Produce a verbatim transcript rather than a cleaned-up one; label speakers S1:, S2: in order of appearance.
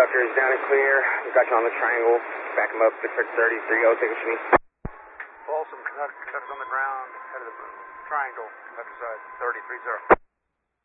S1: Conductor is down and clear. We got you on the triangle. Back him up. six thirty-three oh, take a me.
S2: Folsom, conductor's on the ground, head of the triangle, conductor side, thirty-three zero.